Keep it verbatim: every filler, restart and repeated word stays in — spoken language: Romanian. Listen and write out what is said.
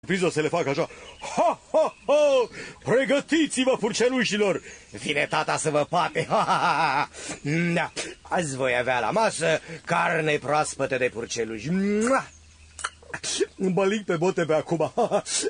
Priză să le fac așa. Ha, ha, ha! Pregătiți-vă, purcelușilor! Vine tata să vă pape! Ha, ha, ha. Da. Azi voi avea la masă carne proaspătă de purceluși. Un balic pe bote pe acum.